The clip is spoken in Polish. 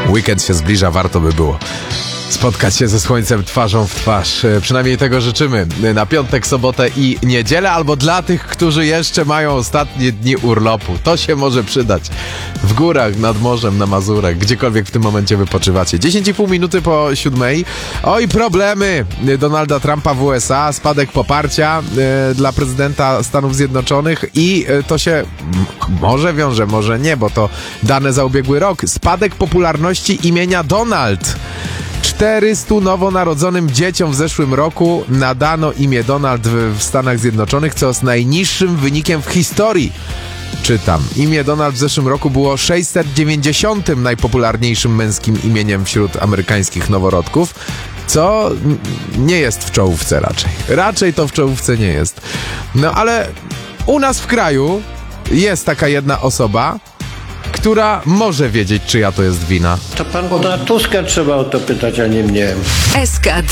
Weekend się zbliża, warto by było spotkać się ze słońcem twarzą w twarz. Przynajmniej tego życzymy na piątek, sobotę i niedzielę, albo dla tych, którzy jeszcze mają ostatnie dni urlopu. To się może przydać. W górach, nad morzem, na Mazurach, gdziekolwiek w tym momencie wypoczywacie. 10,5 minuty po 7:00. Oj, problemy Donalda Trumpa w USA, spadek poparcia dla prezydenta Stanów Zjednoczonych i to się może wiąże, może nie, bo to dane za ubiegły rok. Spadek popularności imienia Donald. 400 nowonarodzonym dzieciom w zeszłym roku nadano imię Donald w Stanach Zjednoczonych, co z najniższym wynikiem w historii. Czytam. Imię Donald w zeszłym roku było 690. najpopularniejszym męskim imieniem wśród amerykańskich noworodków, co nie jest w czołówce raczej. Raczej to w czołówce nie jest. No ale u nas w kraju jest taka jedna osoba, która może wiedzieć, czyja to jest wina. To pana Tuska trzeba o to pytać, a nie mnie. SK